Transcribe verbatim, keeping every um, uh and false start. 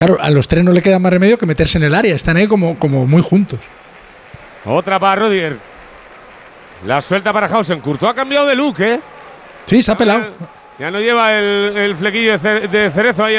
Claro, a los tres no le queda más remedio que meterse en el área. Están ahí como, como muy juntos. Otra para Rudiger. La suelta para Hausen. Courtois ha cambiado de look, ¿eh? Sí, se ha pelado. Ya no lleva el, el flequillo de cerezo ahí.